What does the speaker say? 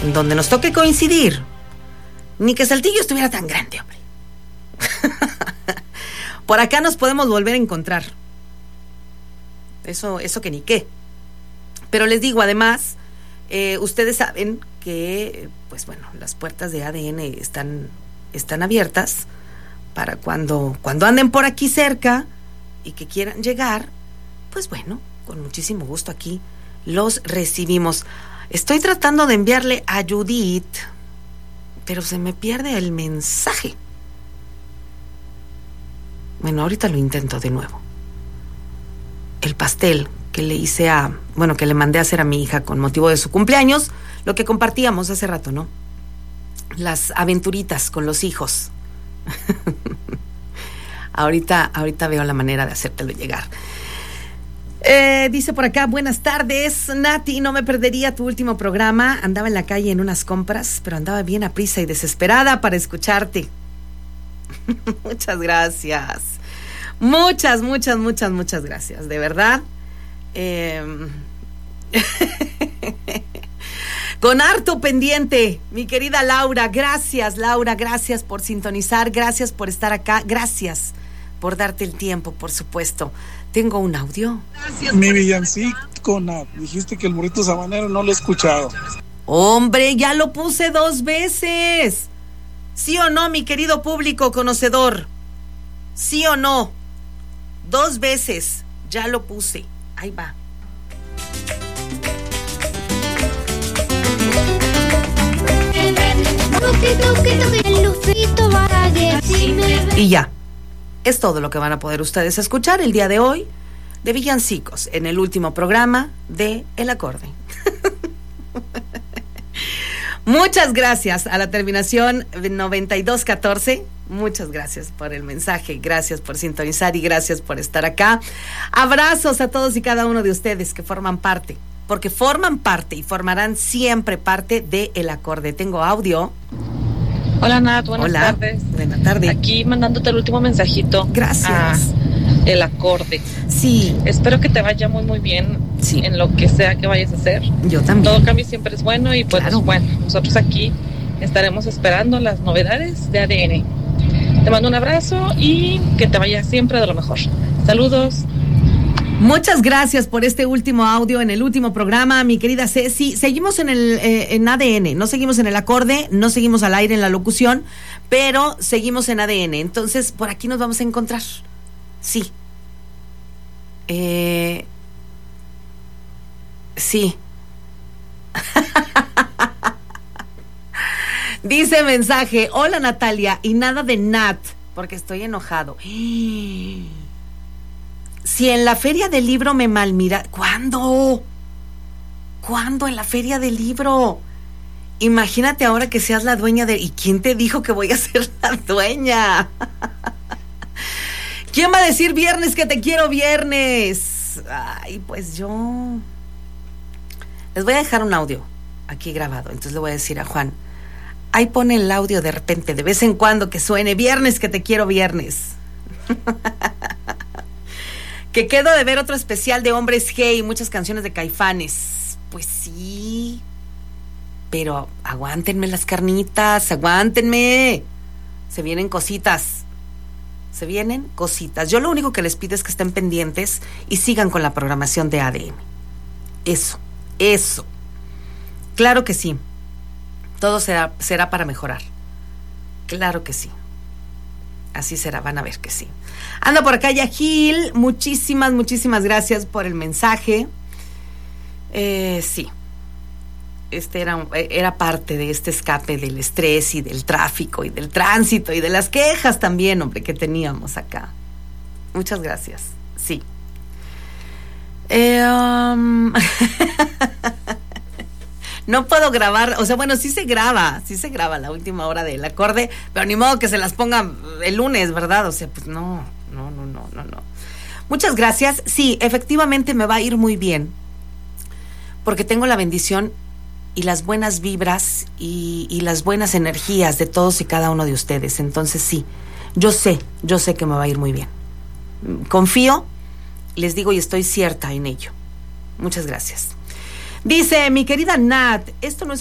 en donde nos toque coincidir. Ni que Saltillo estuviera tan grande, hombre. Por acá nos podemos volver a encontrar. Eso que ni qué. Pero les digo, además, ustedes saben que, pues bueno, las puertas de ADN están abiertas para cuando anden por aquí cerca y que quieran llegar, pues bueno, con muchísimo gusto aquí los recibimos. Estoy tratando de enviarle a Judith, pero se me pierde el mensaje. Bueno, ahorita lo intento de nuevo. El pastel que que le mandé a hacer a mi hija con motivo de su cumpleaños, lo que compartíamos hace rato, ¿no? Las aventuritas con los hijos. ahorita veo la manera de hacértelo llegar. Dice por acá, buenas tardes, Nati, no me perdería tu último programa. Andaba en la calle en unas compras, pero andaba bien aprisa y desesperada para escucharte. Muchas gracias. Muchas gracias, de verdad. Con harto pendiente, mi querida Laura. Gracias, Laura, gracias por sintonizar, gracias por estar acá, gracias por darte el tiempo, por supuesto. Tengo un audio. Gracias. Mi villancico, Nat, dijiste que el burrito sabanero no lo he escuchado. Hombre, ya lo puse 2 veces. ¿Sí o no, mi querido público conocedor? ¿Sí o no? 2 veces, ya lo puse. Ahí va. Y ya. Es todo lo que van a poder ustedes escuchar el día de hoy de Villancicos en el último programa de El Acorde. Muchas gracias a la terminación 9214. Muchas gracias por el mensaje, gracias por sintonizar y gracias por estar acá. Abrazos a todos y cada uno de ustedes que forman parte, porque forman parte y formarán siempre parte de El Acorde. Tengo audio. Hola Nat, buenas tardes. Buenas tardes. Aquí mandándote el último mensajito. Gracias. El Acorde. Sí. Espero que te vaya muy bien en lo que sea que vayas a hacer. Yo también. Todo cambio siempre es bueno y pues claro. Bueno, nosotros aquí estaremos esperando las novedades de ADN. Te mando un abrazo y que te vaya siempre de lo mejor. Saludos. Muchas gracias por este último audio en el último programa, mi querida Ceci. Seguimos en ADN, no seguimos en El Acorde, no seguimos al aire en la locución, pero seguimos en ADN. Entonces, por aquí nos vamos a encontrar. Sí. Sí. Dice mensaje, hola Natalia, y nada de Nat, porque estoy enojado. Si en la feria del libro me malmira, ¿cuándo? ¿Cuándo en la feria del libro? Imagínate ahora que seas la dueña de... ¿Y quién te dijo que voy a ser la dueña? ¿Quién va a decir viernes que te quiero viernes? Ay, pues yo... Les voy a dejar un audio aquí grabado, entonces le voy a decir a Juan, ahí pone el audio de repente, de vez en cuando que suene viernes que te quiero viernes. Que quedo de ver otro especial de Hombres G y muchas canciones de Caifanes. Pues sí, pero aguántenme las carnitas, aguántenme. Se vienen cositas. Se vienen cositas. Yo lo único que les pido es que estén pendientes y sigan con la programación de ADN. Eso. Claro que sí. Todo será para mejorar. Claro que sí. Así será, van a ver que sí. Anda por acá ya Gil, muchísimas gracias por el mensaje. Sí, era parte de este escape del estrés y del tráfico y del tránsito y de las quejas también, hombre, que teníamos acá. Muchas gracias, sí. No puedo grabar, o sea, bueno, sí se graba la última hora del Acorde, pero ni modo que se las ponga el lunes, ¿verdad? O sea, pues no. Muchas gracias. Sí, efectivamente me va a ir muy bien, porque tengo la bendición y las buenas vibras y las buenas energías de todos y cada uno de ustedes. Entonces sí, yo sé que me va a ir muy bien. Confío, les digo, y estoy cierta en ello. Muchas gracias. Dice mi querida Nat, esto no es